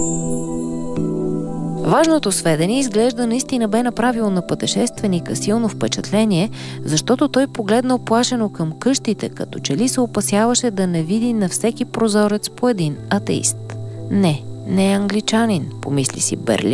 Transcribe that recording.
Важното сведение изглежда наистина бе направило на пътешественика силно впечатление, защото той погледна оплашено към къщите, като че ли се опасяваше да не види на всеки прозорец по един атеист. Не е англичанин, помисли си Берлин.